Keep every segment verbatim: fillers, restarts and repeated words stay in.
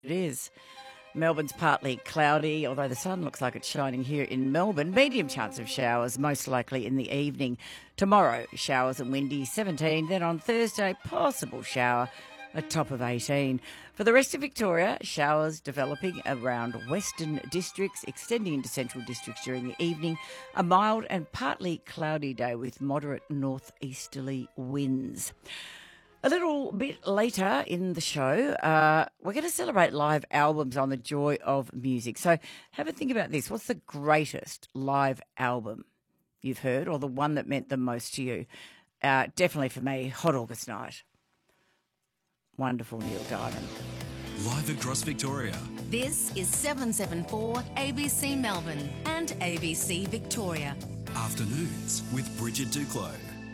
It is. Melbourne's partly cloudy, although the sun looks like it's shining here in Melbourne. Medium chance of showers, most likely in the evening. Tomorrow, showers and windy, seventeen. Then on Thursday, possible shower, a top of eighteen. For the rest of Victoria, showers developing around western districts, extending into central districts during the evening. A mild and partly cloudy day with moderate northeasterly winds. A little bit later in the show, uh, we're going to celebrate live albums on the joy of music. So have a think about this. What's the greatest live album you've heard, or the one that meant the most to you? Uh, definitely for me, Hot August Night. Wonderful Neil Diamond. Live across Victoria. This is seven seven four A B C Melbourne and A B C Victoria. Afternoons with Bridget Duclos.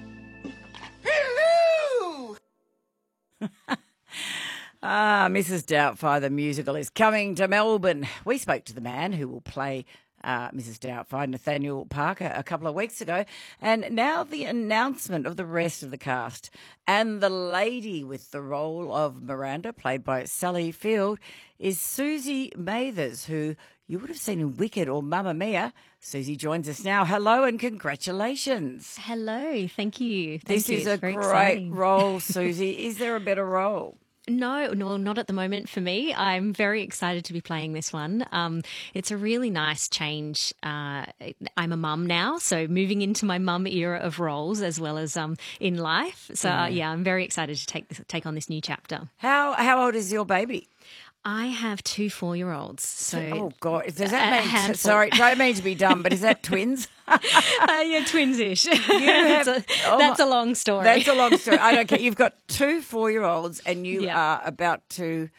Ah, Missus Doubtfire, the musical, is coming to Melbourne. We spoke to the man who will play uh, Missus Doubtfire, Nathaniel Parker, a couple of weeks ago. And now the announcement of the rest of the cast. And the lady with the role of Miranda, played by Sally Field, is Susie Mathers, who you would have seen in Wicked or Mamma Mia. Susie joins us now. Hello and congratulations. Hello, thank you. Thank this you. is It's a very great exciting. role, Susie. Is there a better role? No, no, not at the moment for me. I'm very excited to be playing this one. Um, it's a really nice change. Uh, I'm a mum now, so moving into my mum era of roles as well as um, in life. So uh, yeah, I'm very excited to take this, take on this new chapter. How how old is your baby? I have two four-year-olds. So Oh, God. Does a that mean, handful. sorry, don't mean to be dumb, but is that twins? uh, yeah, twinsish. have- that's a, oh that's my- a long story. That's a long story. I don't care. You've got two four-year-olds and you Yeah. are about to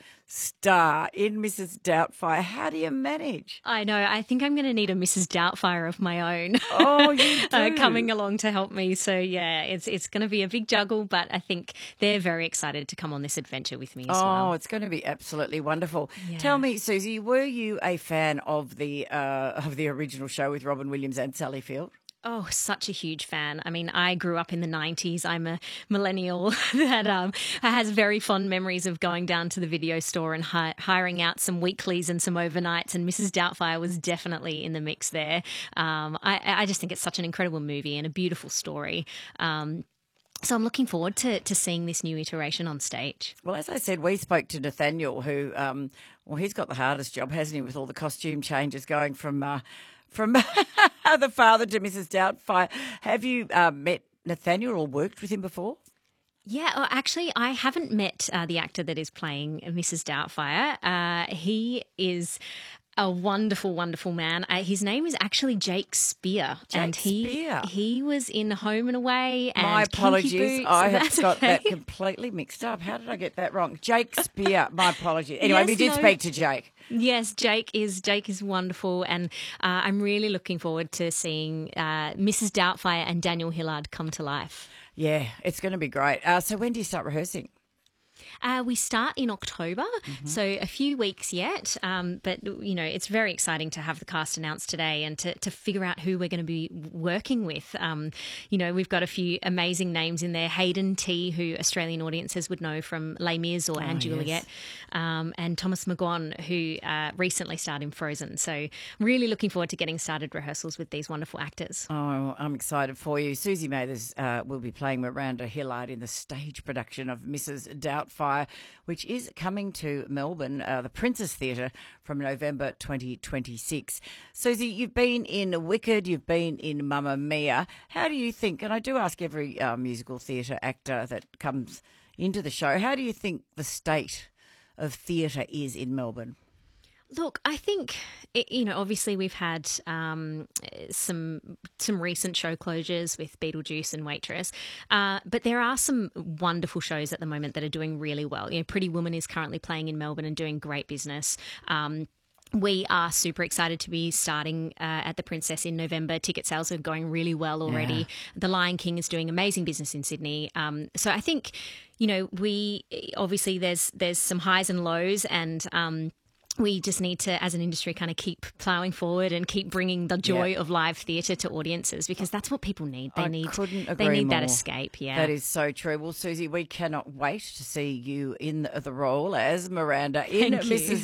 star in Missus Doubtfire. How do you manage? I know. I think I'm going to need a Missus Doubtfire of my own. Oh, you uh, do. coming along to help me. So yeah, it's it's going to be a big juggle, but I think they're very excited to come on this adventure with me as Oh, well. it's going to be absolutely wonderful. Yeah. Tell me, Susie, were you a fan of the uh, of the original show with Robin Williams and Sally Field? Oh, such a huge fan. I mean, I grew up in the nineties. I'm a millennial that um, has very fond memories of going down to the video store and hi- hiring out some weeklies and some overnights, and Missus Doubtfire was definitely in the mix there. Um, I, I just think it's such an incredible movie and a beautiful story. Um, so I'm looking forward to, to seeing this new iteration on stage. Well, as I said, we spoke to Nathaniel, who, um, well, he's got the hardest job, hasn't he, with all the costume changes going from uh, from the father to Missus Doubtfire. Have you uh, met Nathaniel or worked with him before? Yeah, well, actually, I haven't met uh, the actor that is playing Missus Doubtfire. Uh, he is a wonderful, wonderful man. Uh, his name is actually Jake Spear, Jake and he Spear. he was in Home and Away. And My Kinky apologies. Boots, I and have that's got okay. that completely mixed up. How did I get that wrong? Jake Spear. My apologies. Anyway, Yes, we did no. speak to Jake. Yes, Jake is Jake is wonderful, and uh, I'm really looking forward to seeing uh, Missus Doubtfire and Daniel Hillard come to life. Yeah, it's going to be great. Uh, so when do you start rehearsing? Uh, we start in October, Mm-hmm. so a few weeks yet. Um, but, you know, it's very exciting to have the cast announced today and to, to figure out who we're going to be working with. Um, you know, we've got a few amazing names in there. Hayden T, who Australian audiences would know from Les Mis or Anne Juliet, yes. um, and Thomas McGuan, who uh, recently starred in Frozen. So really looking forward to getting started rehearsals with these wonderful actors. Oh, I'm excited for you. Susie Mathers uh, will be playing Miranda Hillard in the stage production of Missus Doubtfire, which is coming to Melbourne, uh, the Princess Theatre, from November twenty twenty-six. Susie, you've been in Wicked, you've been in Mamma Mia. How do you think, and I do ask every uh, musical theatre actor that comes into the show, how do you think the state of theatre is in Melbourne? Look, I think, it- you know, obviously we've had um, some some recent show closures with Beetlejuice and Waitress, uh, but there are some wonderful shows at the moment that are doing really well. You know, Pretty Woman is currently playing in Melbourne and doing great business. Um, We are super excited to be starting uh, at the Princess in November. Ticket sales are going really well already. The Lion King is doing amazing business in Sydney. Um, so I think, you know, we obviously there's there's some highs and lows, and um, we just need to, as an industry, kind of keep ploughing forward and keep bringing the joy Yeah. of live theatre to audiences, because that's what people need. They I need couldn't they agree need that more. escape. Yeah, That is so true. Well, Susie, we cannot wait to see you in the, the role as Miranda in Thank you. Missus